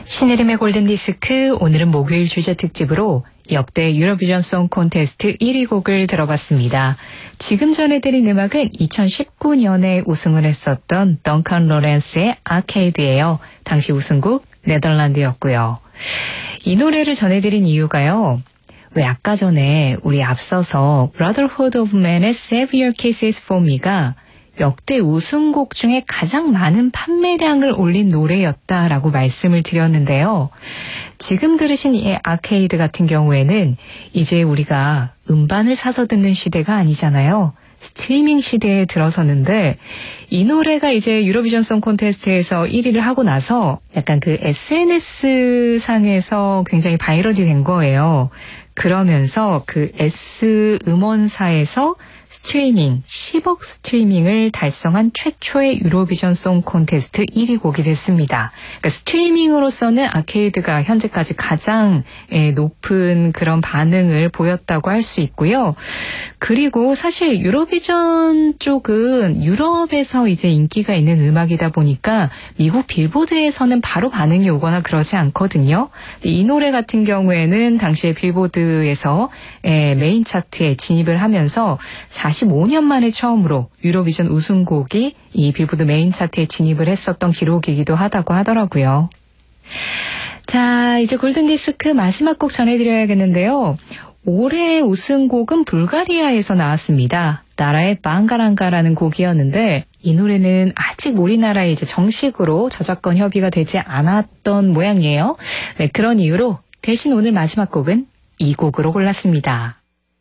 신혜림의 골든디스크, 오늘은 목요일 주제 특집으로 역대 유로비전 송 콘테스트 1위 곡을 들어봤습니다. 지금 전해드린 음악은 2019년에 우승을 했었던 던칸 로렌스의 아케이드예요. 당시 우승국 네덜란드였고요. 이 노래를 전해드린 이유가요. 왜 아까 전에 우리 앞서서 Brotherhood of Man의 Save Your Kisses for Me가 역대 우승곡 중에 가장 많은 판매량을 올린 노래였다라고 말씀을 드렸는데요. 지금 들으신 이 아케이드 같은 경우에는 이제 우리가 음반을 사서 듣는 시대가 아니잖아요. 스트리밍 시대에 들어섰는데 이 노래가 이제 유로비전 송 콘테스트에서 1위를 하고 나서 약간 그 SNS상에서 굉장히 바이럴이 된 거예요. 그러면서 그 S 음원사에서 스트리밍, 10억 스트리밍을 달성한 최초의 유로비전 송 콘테스트 1위 곡이 됐습니다. 그러니까 스트리밍으로서는 아케이드가 현재까지 가장 높은 그런 반응을 보였다고 할 수 있고요. 그리고 사실 유로비전 쪽은 유럽에서 이제 인기가 있는 음악이다 보니까 미국 빌보드에서는 바로 반응이 오거나 그러지 않거든요. 이 노래 같은 경우에는 당시에 빌보드에서 메인 차트에 진입을 하면서 45년 만에 처음으로 유로비전 우승곡이 이 빌보드 메인 차트에 진입을 했었던 기록이기도 하다고 하더라고요. 자, 이제 골든디스크 마지막 곡 전해드려야겠는데요. 올해 우승곡은 불가리아에서 나왔습니다. 나라의 방가랑가라는 곡이었는데 이 노래는 아직 우리나라에 이제 정식으로 저작권 협의가 되지 않았던 모양이에요. 네, 그런 이유로 대신 오늘 마지막 곡은 이 곡으로 골랐습니다.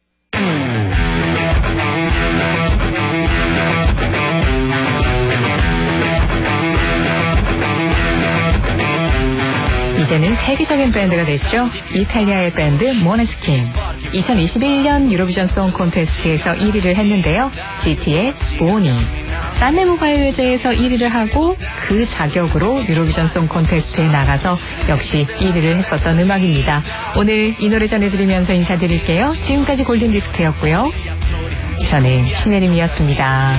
이제는 세계적인 밴드가 됐죠. 이탈리아의 밴드 모네스킨. 2021년 유로비전 송 콘테스트에서 1위를 했는데요. GT의 보니. 산레모 가요제에서 1위를 하고 그 자격으로 유로비전 송 콘테스트에 나가서 역시 1위를 했었던 음악입니다. 오늘 이 노래 전해드리면서 인사드릴게요. 지금까지 골든디스크였고요. 저는 신혜림이었습니다.